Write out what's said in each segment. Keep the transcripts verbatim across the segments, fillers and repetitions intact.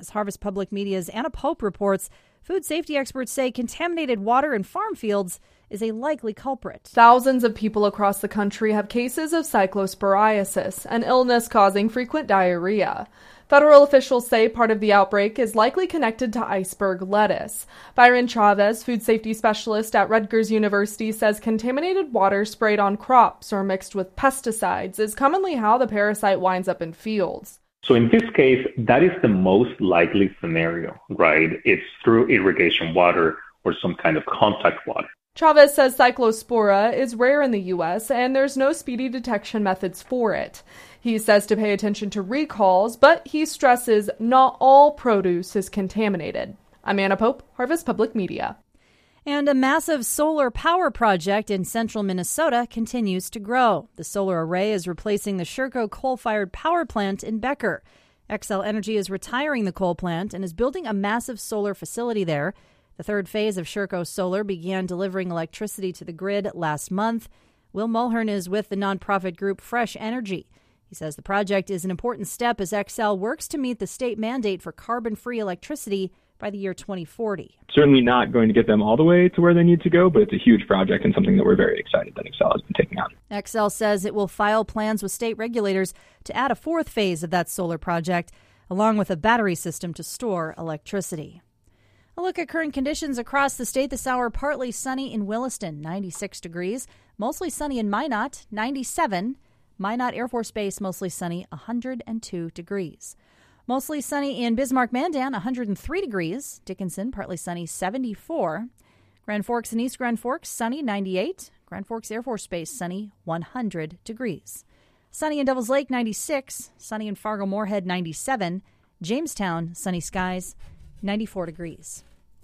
As Harvest Public Media's Anna Pope reports, food safety experts say contaminated water in farm fields is a likely culprit. Thousands of people across the country have cases of cyclosporiasis, an illness causing frequent diarrhea. Federal officials say part of the outbreak is likely connected to iceberg lettuce. Byron Chavez, food safety specialist at Rutgers University, says contaminated water sprayed on crops or mixed with pesticides is commonly how the parasite winds up in fields. So in this case, that is the most likely scenario, right? It's through irrigation water or some kind of contact water. Chavez says cyclospora is rare in the U S and there's no speedy detection methods for it. He says to pay attention to recalls, but he stresses not all produce is contaminated. I'm Anna Pope, Harvest Public Media. And a massive solar power project in central Minnesota continues to grow. The solar array is replacing the Sherco coal-fired power plant in Becker. Xcel Energy is retiring the coal plant and is building a massive solar facility there. The third phase of Sherco Solar began delivering electricity to the grid last month. Will Mulhern is with the nonprofit group Fresh Energy. He says the project is an important step as Xcel works to meet the state mandate for carbon-free electricity by the year twenty forty. Certainly not going to get them all the way to where they need to go, but it's a huge project and something that we're very excited that Xcel has been taking on. Xcel says it will file plans with state regulators to add a fourth phase of that solar project, along with a battery system to store electricity. A look at current conditions across the state this hour. Partly sunny in Williston, ninety-six degrees. Mostly sunny in Minot, ninety-seven. Minot Air Force Base, mostly sunny, one hundred two degrees. Mostly sunny in Bismarck-Mandan, one hundred three degrees. Dickinson, partly sunny, seventy-four. Grand Forks and East Grand Forks, sunny, ninety-eight. Grand Forks Air Force Base, sunny, one hundred degrees. Sunny in Devil's Lake, ninety-six. Sunny in Fargo-Moorhead, ninety-seven. Jamestown, sunny skies, ninety-four degrees.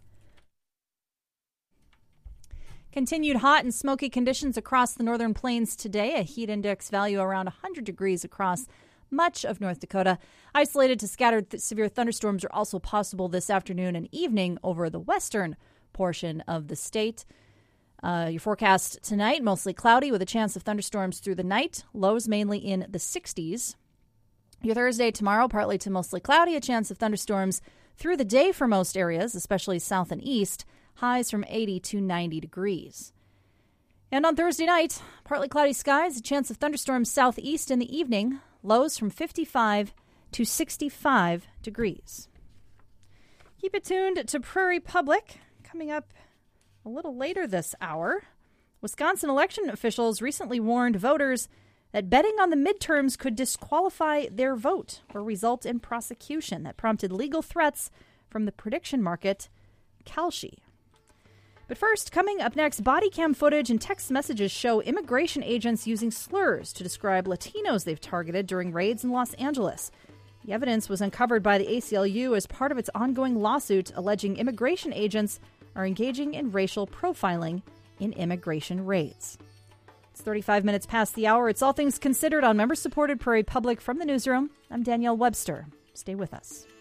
Continued hot and smoky conditions across the northern plains today. A heat index value around one hundred degrees across much of North Dakota. Isolated to scattered th- severe thunderstorms are also possible this afternoon and evening over the western portion of the state. Uh, your forecast tonight, mostly cloudy with a chance of thunderstorms through the night. Lows mainly in the sixties. Your Thursday tomorrow, partly to mostly cloudy, a chance of thunderstorms through the day for most areas, especially south and east. Highs from eighty to ninety degrees. And on Thursday night, partly cloudy skies, a chance of thunderstorms southeast in the evening. Lows from fifty-five to sixty-five degrees. Keep it tuned to Prairie Public. Coming up a little later this hour, Wisconsin election officials recently warned voters that betting on the midterms could disqualify their vote or result in prosecution. That prompted legal threats from the prediction market, Kalshi. But first, coming up next, body cam footage and text messages show immigration agents using slurs to describe Latinos they've targeted during raids in Los Angeles. The evidence was uncovered by the A C L U as part of its ongoing lawsuit alleging immigration agents are engaging in racial profiling in immigration raids. It's thirty-five minutes past the hour. It's All Things Considered on member-supported Prairie Public. From the newsroom, I'm Danielle Webster. Stay with us.